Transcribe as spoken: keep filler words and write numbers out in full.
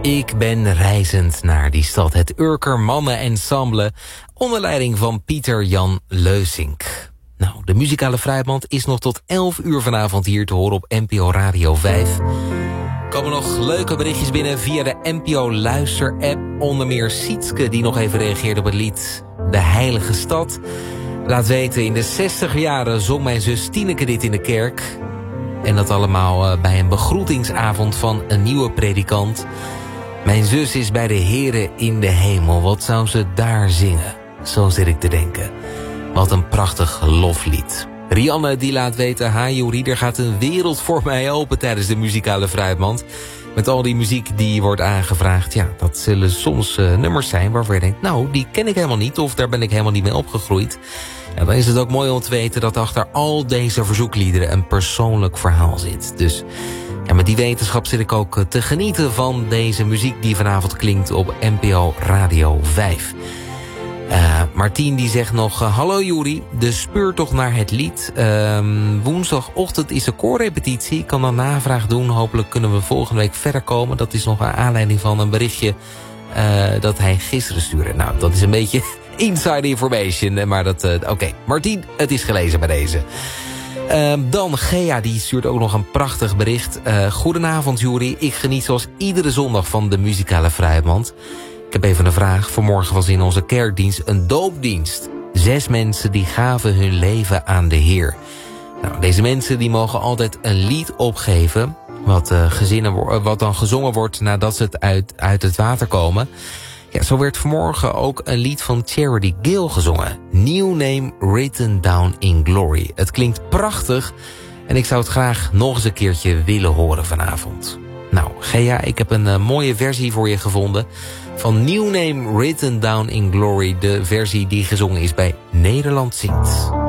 Ik ben reizend naar die stad. Het Urker Mannenensemble onder leiding van Pieter Jan Leusink. Nou, de muzikale vrijband is nog tot elf uur vanavond hier te horen op N P O Radio vijf. Er komen nog leuke berichtjes binnen via de N P O Luister-app. Onder meer Sietske die nog even reageerde op het lied De Heilige Stad. Laat weten, in de zestiger jaren zong mijn zus Tineke dit in de kerk. En dat allemaal bij een begroetingsavond van een nieuwe predikant. Mijn zus is bij de Here in de hemel. Wat zou ze daar zingen? Zo zit ik te denken. Wat een prachtig loflied. Rianne die laat weten, ha Juri, er gaat een wereld voor mij open tijdens de muzikale vrijband. Met al die muziek die wordt aangevraagd. Ja, dat zullen soms uh, nummers zijn waarvan je denkt, nou, die ken ik helemaal niet. Of daar ben ik helemaal niet mee opgegroeid. Ja, dan is het ook mooi om te weten dat achter al deze verzoekliederen een persoonlijk verhaal zit. Dus ja, met die wetenschap zit ik ook te genieten van deze muziek die vanavond klinkt op N P O Radio vijf. Uh, Martien die zegt nog, uh, hallo Juri, de speurtocht naar het lied. Uh, woensdagochtend is de koorrepetitie. Ik kan dan navraag doen. Hopelijk kunnen we volgende week verder komen. Dat is nog een aanleiding van een berichtje uh, dat hij gisteren stuurde. Nou, dat is een beetje inside information. Maar dat, uh, oké, okay. Martien, het is gelezen bij deze. Uh, dan Gea, die stuurt ook nog een prachtig bericht. Uh, Goedenavond Juri, ik geniet zoals iedere zondag van de muzikale vrijband. Ik heb even een vraag. Vanmorgen was in onze kerkdienst een doopdienst. Zes mensen die gaven hun leven aan de Heer. Nou, deze mensen die mogen altijd een lied opgeven. Wat, uh, gezinnen, wat dan gezongen wordt nadat ze het uit, uit het water komen. Ja, zo werd vanmorgen ook een lied van Charity Gill gezongen. New Name Written Down in Glory. Het klinkt prachtig. En ik zou het graag nog eens een keertje willen horen vanavond. Nou, Gea, ik heb een uh, mooie versie voor je gevonden. Van New Name Written Down in Glory. De versie die gezongen is bij Nederland Zingt.